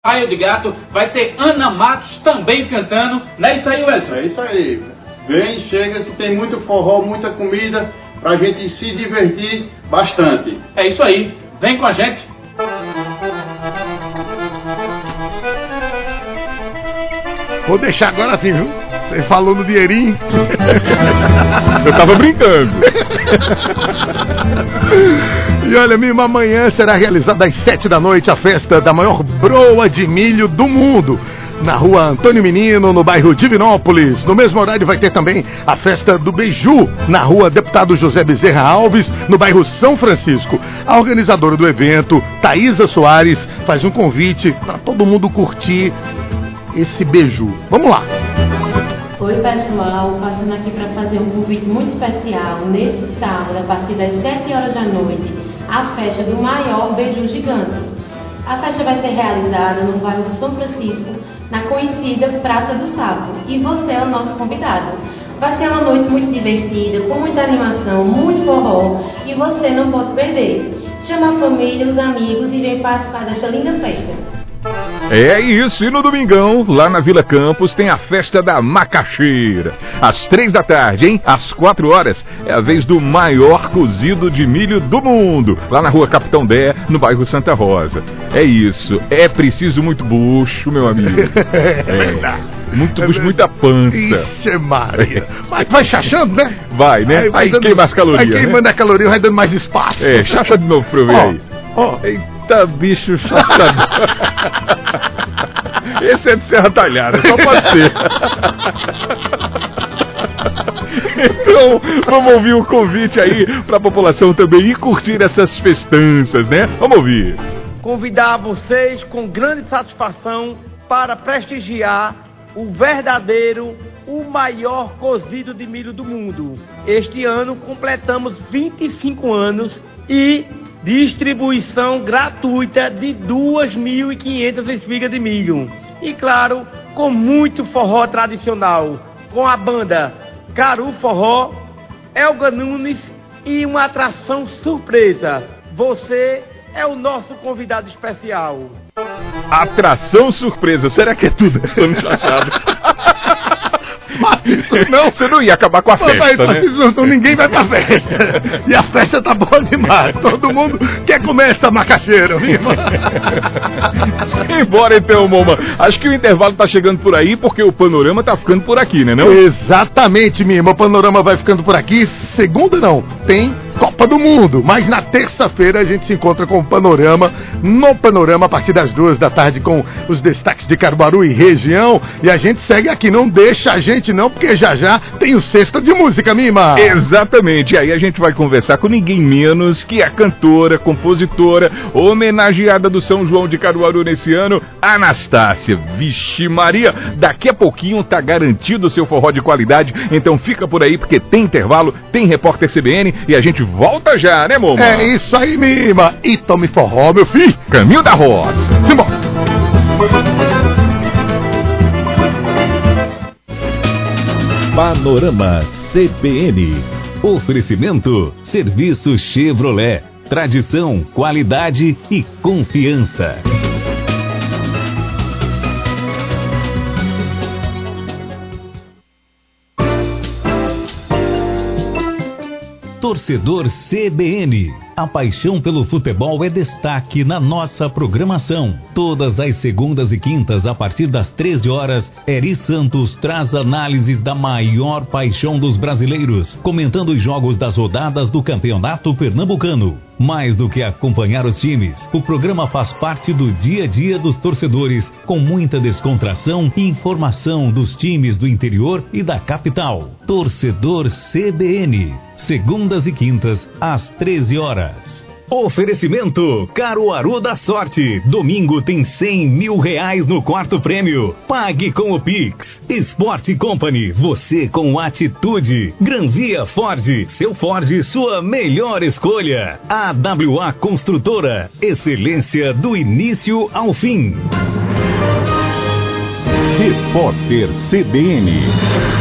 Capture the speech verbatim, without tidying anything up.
Raio de Gato, vai ter Ana Matos também cantando. Não é isso aí, Wellington? É isso aí. Vem, chega que tem muito forró, muita comida pra gente se divertir bastante. É isso aí. Vem com a gente. Vou deixar agora assim, viu? Você falou no dinheirinho. Eu tava brincando. E olha, Mima, amanhã será realizada às sete da noite a festa da maior broa de milho do mundo, na rua Antônio Menino, no bairro Divinópolis. No mesmo horário vai ter também a festa do Beiju, na rua Deputado José Bezerra Alves, no bairro São Francisco. A organizadora do evento, Thaisa Soares, faz um convite para todo mundo curtir esse beiju. Vamos lá. Oi pessoal, passando aqui para fazer um convite muito especial neste sábado, a partir das sete horas da noite, a festa do maior beiju gigante. A festa vai ser realizada no bairro São Francisco, na conhecida Praça do Sapo, e você é o nosso convidado. Vai ser uma noite muito divertida, com muita animação, muito forró, e você não pode perder. Chama a família, os amigos e vem participar desta linda festa. É isso, e no domingão, lá na Vila Campos, tem a festa da macaxeira. Às três da tarde, hein? Às quatro horas, é a vez do maior cozido de milho do mundo, lá na rua Capitão Dé, no bairro Santa Rosa. É isso, é preciso muito bucho, meu amigo. É verdade. Muito bucho, muita pança. Ixi, Maria. Vai, vai chachando, né? Vai, né? Aí, vai Aí dando, queima as calorias. Vai queimando né? a caloria, vai dando mais espaço. É, chacha de novo pra eu ver oh, aí. Ó. Oh. Eita, bicho chachador. Esse é de Serra Talhada, só pode ser. Então, vamos ouvir o convite aí pra população também ir curtir essas festanças, né? Vamos ouvir. Convidar vocês com grande satisfação para prestigiar o verdadeiro, o maior cozido de milho do mundo. Este ano completamos vinte e cinco anos e distribuição gratuita de duas mil e quinhentas espigas de milho. E claro, com muito forró tradicional, com a banda Caru Forró, Elga Nunes e uma atração surpresa. Você é o nosso convidado especial. Atração surpresa, será que é tudo essa no chachado? Não, você não ia acabar com a festa, vai, né? Então ninguém vai pra festa. E a festa tá boa demais. Todo mundo quer comer essa macaxeira, viu? Embora então, Moma. Acho que o intervalo tá chegando por aí, porque o panorama tá ficando por aqui, né não? Exatamente, Mima. O panorama vai ficando por aqui. Segunda não, tem Copa do Mundo. Mas na terça-feira a gente se encontra com o Panorama, no Panorama, a partir das duas da tarde, com os destaques de Caruaru e região. E a gente segue aqui, não deixa a gente não, porque já já tem o Sexta de Música, Mima. Exatamente, e aí a gente vai conversar com ninguém menos que a cantora, compositora, homenageada do São João de Caruaru nesse ano, Anastácia. Vixe Maria, daqui a pouquinho tá garantido o seu forró de qualidade, então fica por aí, porque tem intervalo, tem repórter C B N e a gente volta já, né, Moma? É isso aí, Mima. E tome forró, meu filho. Caminho da Roça. Simbora. Panorama C B N. Oferecimento: Serviço Chevrolet. Tradição, qualidade e confiança. Torcedor C B N. A paixão pelo futebol é destaque na nossa programação. Todas as segundas e quintas, a partir das treze horas, Eri Santos traz análises da maior paixão dos brasileiros, comentando os jogos das rodadas do Campeonato Pernambucano. Mais do que acompanhar os times, o programa faz parte do dia a dia dos torcedores, com muita descontração e informação dos times do interior e da capital. Torcedor C B N. Segundas e quintas, às treze horas. Oferecimento: Caruaru da Sorte. Domingo tem cem mil reais no quarto prêmio. Pague com o Pix. Sport Company, você com atitude. Granvia Ford, seu Ford, sua melhor escolha. A W A Construtora, excelência do início ao fim. Repórter C B N.